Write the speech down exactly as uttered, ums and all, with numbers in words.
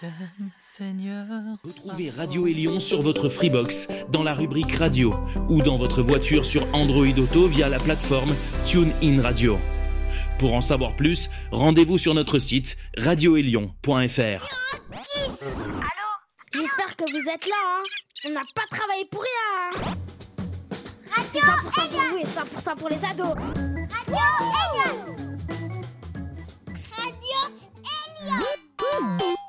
Seigneur. Retrouvez Radio Élion sur votre Freebox, dans la rubrique Radio, ou dans votre voiture sur Android Auto via la plateforme TuneIn Radio. Pour en savoir plus, rendez-vous sur notre site radio élion point f r. Allô ? J'espère que vous êtes là, hein. On n'a pas travaillé pour rien, hein. Radio cent pour cent pour vous et cent pour cent pour les ados. Radio Élion.